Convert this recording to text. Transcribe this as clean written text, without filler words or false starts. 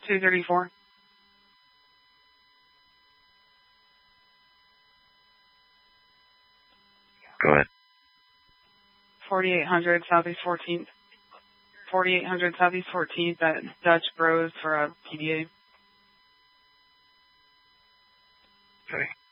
234. Go ahead. 4800 Southeast 14th. 4800 Southeast 14th at Dutch Bros for a PDA. Okay.